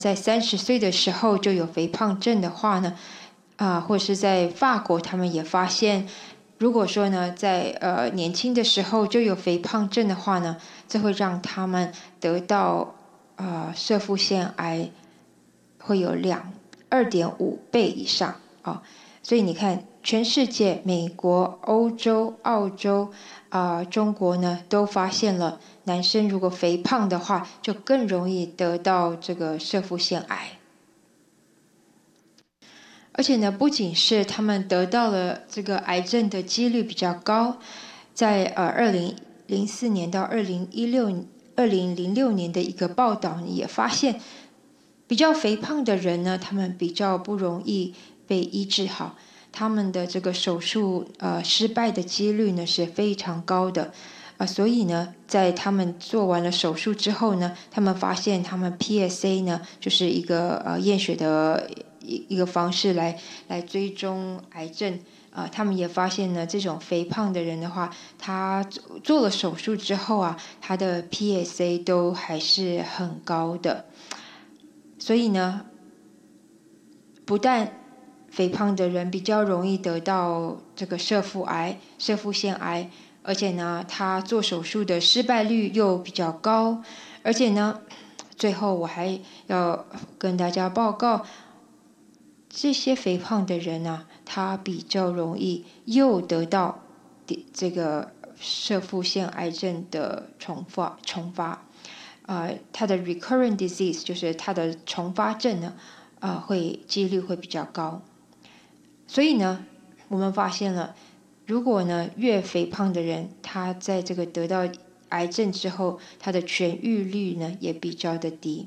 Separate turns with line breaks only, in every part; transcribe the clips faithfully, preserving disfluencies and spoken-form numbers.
在三十岁的时候就有肥胖症的话呢，啊、或是在法国他们也发现，如果说呢在呃年轻的时候就有肥胖症的话呢，这会让他们得到呃射腹腺癌会有两二点五倍以上啊、所以你看，全世界，美国、欧洲、澳洲啊、呃中国呢，都发现了，男生如果肥胖的话，就更容易得到这个射腹腺癌。而且呢，不仅是他们得到了这个癌症的几率比较高，在呃二零零四年到二零一六二零零六年的一个报道也发现，比较肥胖的人呢，他们比较不容易被医治好，他们的这个手术呃失败的几率呢是非常高的，啊、呃，所以呢，在他们做完了手术之后呢，他们发现他们 P S A 呢就是一个呃验血的一一个方式来来追踪癌症。啊、呃，他们也发现呢，这种肥胖的人的话，他做了手术之后啊，他的 P S A 都还是很高的。所以呢，不但肥胖的人比较容易得到这个射腹癌、射腹腺癌，而且呢，他做手术的失败率又比较高，而且呢，最后我还要跟大家报告，这些肥胖的人呢、啊，他比较容易又得到这个射腹腺癌症的重发重发。呃，它的 recurrent disease 就是它的重发症呢，呃，会几率会比较高。所以呢，我们发现了，如果呢越肥胖的人，他在这个得到癌症之后，他的痊愈率呢也比较的低。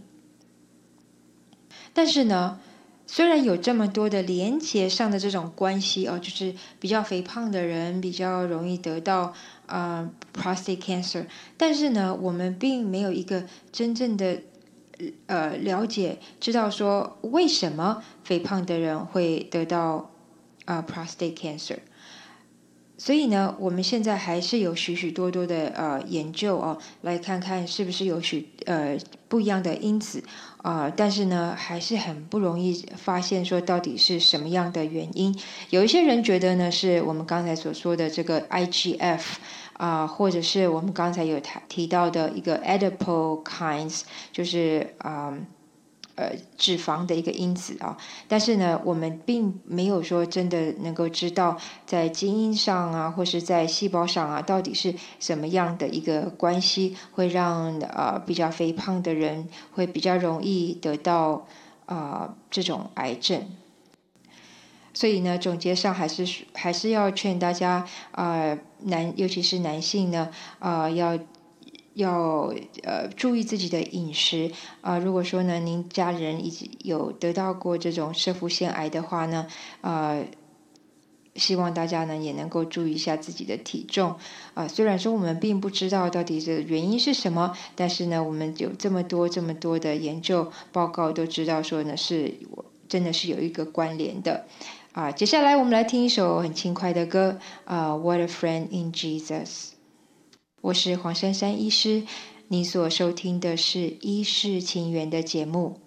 但是呢，虽然有这么多的连结上的这种关系哦，就是比较肥胖的人比较容易得到呃 prostate cancer， 但是呢，我们并没有一个真正的呃了解，知道说为什么肥胖的人会得到呃 prostate cancer。所以呢，我们现在还是有许许多多的呃研究哦，来看看是不是有许呃不一样的因子啊、呃，但是呢，还是很不容易发现说到底是什么样的原因。有一些人觉得呢，是我们刚才所说的这个 I G F 啊、呃，或者是我们刚才有提到的一个 adipokines， 就是啊。呃呃，脂肪的一个因子啊，但是呢，我们并没有说真的能够知道在基因上啊，或是在细胞上啊，到底是什么样的一个关系，会让呃比较肥胖的人会比较容易得到啊、呃、这种癌症。所以呢，总结上还是还是要劝大家啊、呃，男尤其是男性呢，啊、呃、要。要呃注意自己的饮食啊、呃。如果说呢，您家人已经有得到过这种射腹腺癌的话呢，呃，希望大家呢也能够注意一下自己的体重啊、呃。虽然说我们并不知道到底的原因是什么，但是呢，我们有这么多这么多的研究报告都知道说呢，是真的是有一个关联的啊、呃。接下来我们来听一首很轻快的歌啊、呃、，What a Friend in Jesus。我是黄珊珊医师，你所收听的是医事情缘的节目。